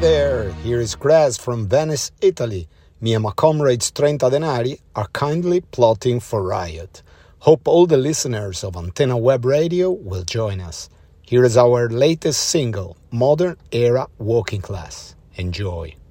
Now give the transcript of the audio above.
there, here is Graz from Venice, Italy. Me and my comrades Trenta Denari are kindly plotting for riot. Hope all the listeners of Antenna Web Radio will join us. Here is our latest single, Modern Era Walking Class. Enjoy.